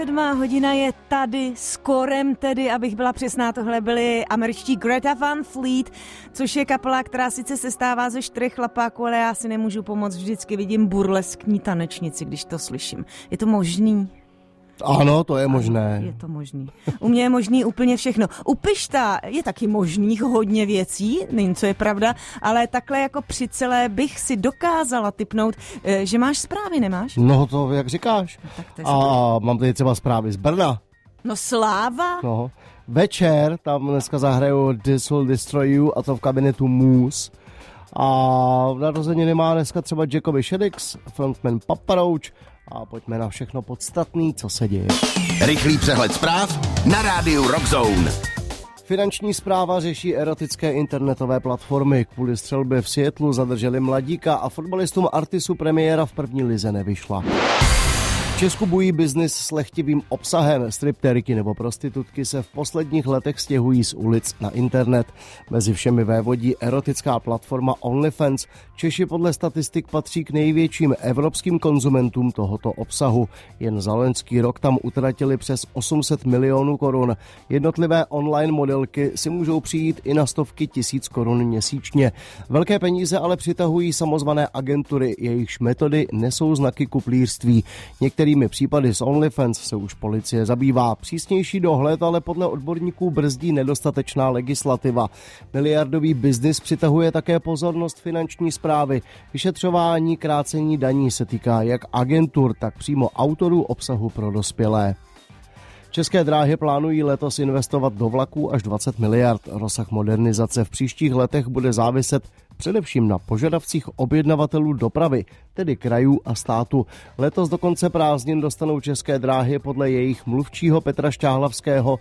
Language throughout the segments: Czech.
7:00 je tady, skorem tedy, abych byla přesná, tohle byli američtí Greta Van Fleet, což je kapela, která sice sestává ze 4 chlapáků, ale já si nemůžu pomoct, vždycky vidím burleskní tanečnici, když to slyším. Je to možný? Ano, to je možné. Je to možný. U mě je možný úplně všechno. U Pišta je taky možných hodně věcí, není co je pravda, ale takhle jako při celé bych si dokázala tipnout, že máš zprávy, nemáš? No to jak říkáš. No, a mám tady třeba zprávy z Brna. No sláva. No. Večer tam dneska zahrajou This Will Destroy You, a to v kabinetu Moose. A narozeniny má dneska třeba Jacoby Shaddix, frontman Papa Roach. A pojďme na všechno podstatný, co se děje. Rychlý přehled zpráv na rádiu Rock Zone. Finanční správa řeší erotické internetové platformy. Kvůli střelbě v Seattlu zadrželi mladíka a fotbalistům Artisu premiéra v první lize nevyšla. V Česku bují biznis s lehtivým obsahem. Striptérky nebo prostitutky se v posledních letech stěhují z ulic na internet. Mezi všemi vévodí erotická platforma OnlyFans. Češi podle statistik patří k největším evropským konzumentům tohoto obsahu. Jen za loňský rok tam utratili přes 800 milionů korun. Jednotlivé online modelky si můžou přijít i na stovky tisíc korun měsíčně. Velké peníze ale přitahují samozvané agentury, jejichž metody nesou znaky kuplířství. Některými případy z OnlyFans se už policie zabývá. Přísnější dohled ale podle odborníků brzdí nedostatečná legislativa. Miliardový biznis přitahuje také pozornost finanční správy. Vyšetřování krácení daní se týká jak agentur, tak přímo autorů obsahu pro dospělé. České dráhy plánují letos investovat do vlaků až 20 miliard. Rozsah modernizace v příštích letech bude záviset především na požadavcích objednavatelů dopravy, tedy krajů a státu. Letos do konce prázdnin dostanou České dráhy podle jejich mluvčího Petra Šťáhlavského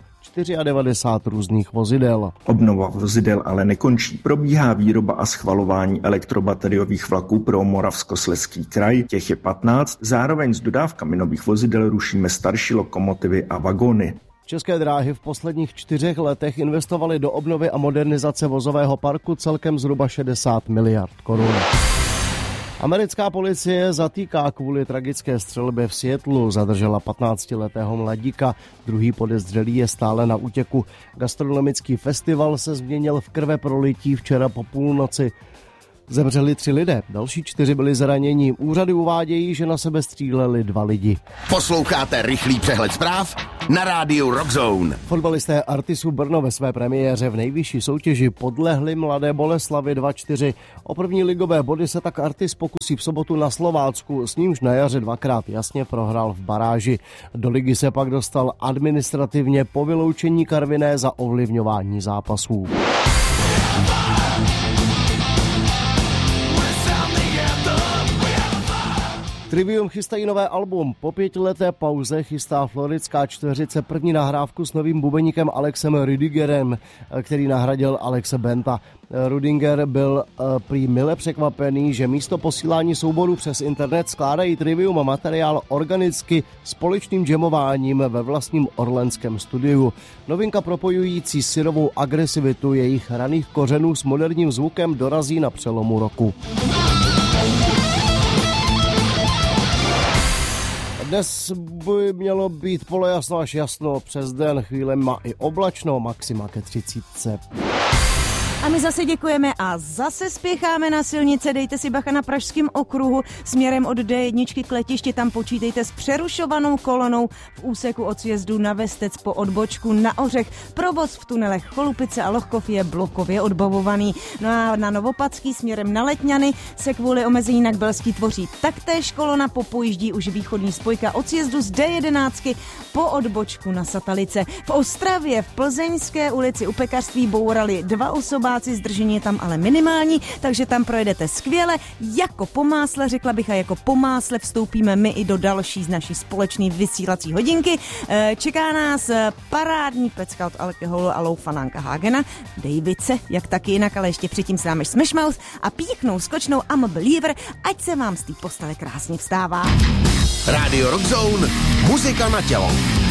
94 různých vozidel. Obnova vozidel ale nekončí. Probíhá výroba a schvalování elektrobateriových vlaků pro Moravskoslezský kraj. Těch je 15. Zároveň s dodávkami nových vozidel rušíme starší lokomotivy a vagóny. České dráhy v posledních 4 letech investovaly do obnovy a modernizace vozového parku celkem zhruba 60 miliard korun. Americká policie zatýká kvůli tragické střelbě v Seattlu. Zadržela 15letého mladíka. Druhý podezřelý je stále na útěku. Gastronomický festival se změnil v krveprolití včera po půlnoci. Zemřeli 3 lidé, další 4 byli zraněni. Úřady uvádějí, že na sebe stříleli 2 lidi. Posloucháte rychlý přehled zpráv na rádiu Rock Zone. Fotbalisté Artisu Brno ve své premiéře v nejvyšší soutěži podlehli Mladé Boleslavi 2-4. O první ligové body se tak Artis pokusí v sobotu na Slovácku, s nímž na jaře 2krát jasně prohrál v baráži. Do ligy se pak dostal administrativně po vyloučení Karviné za ovlivňování zápasů. Trivium chystají nové album. Po 5leté pauze chystá Floridská čtveřice první nahrávku s novým bubeníkem Alexem Rudigerem, který nahradil Alexe Benta. Rudiger byl prý mile překvapený, že místo posílání souborů přes internet skládají Trivium materiál organicky společným jamováním ve vlastním orlenském studiu. Novinka propojující syrovou agresivitu jejich raných kořenů s moderním zvukem dorazí na přelomu roku. Dnes by mělo být polojasno až jasno, přes den chvílema i oblačno, maxima ke 30. A my zase děkujeme a zase spěcháme na silnice. Dejte si bacha na Pražském okruhu směrem od D1 k letišti. Tam počítejte s přerušovanou kolonou v úseku od sjezdu na Vestec po odbočku na Ořech. Provoz v tunelech Cholupice a Lohkov je blokově odbavovaný. No a na Novopadský směrem na Letňany se kvůli omezení na Kbelský tvoří taktéž kolona. Popojíždí už východní spojka od sjezdu z D11 po odbočku na Satalice. V Ostravě v Plzeňské ulici u pekařství bourali 2 osoby. Zdržení je tam ale minimální, takže tam projedete skvěle. Jako po másle, řekla bych, a jako po másle vstoupíme my i do další z naší společné vysílací hodinky. Čeká nás parádní pecka od alkoholu a loufanánka Hagena, Davidce, jak taky jinak, ale ještě předtím si dáme Smash Mouth a píknou, skočnou I'm a Believer, ať se vám z té postele krásně vstává. Radio Rock Zone, muzika na tělo.